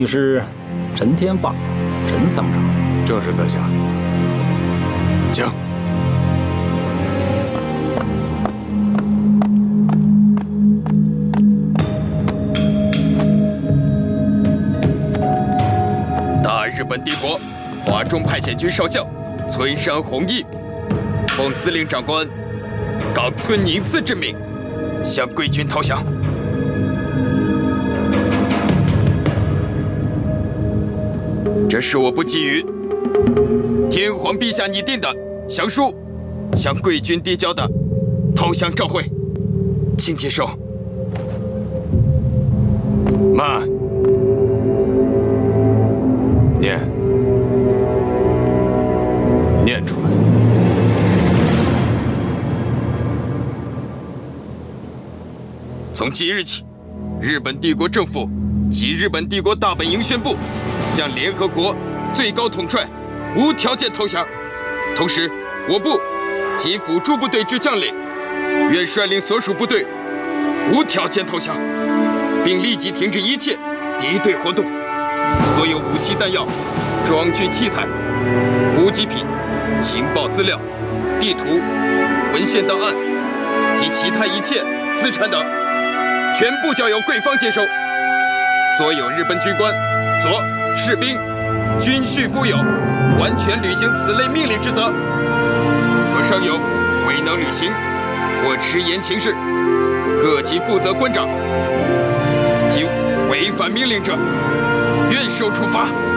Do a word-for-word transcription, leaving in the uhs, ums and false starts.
你是陈天霸，陈参谋长。 正是在下。请。 大日本帝国华中派遣军少将村山弘毅，奉司令长官冈村宁次之命，向贵军投降。 这是我部给予天皇陛下拟定的降书，向贵军递交的投降照会，请接受。 慢，念，念出来。 从即日起，日本帝国政府及日本帝国大本营宣布。 向联合国最高统帅无条件投降，同时，我部及辅助部队之将领愿率领所属部队无条件投降，并立即停止一切敌对活动。所有武器弹药、装具器材、补给品、情报资料、地图、文献档案及其他一切资产等，全部交由贵方接收。所有日本军官、佐。 士兵、军需夫有，完全履行此类命令之责。若尚有未能履行或迟延情事，各级负责官长及违反命令者，愿受处罚。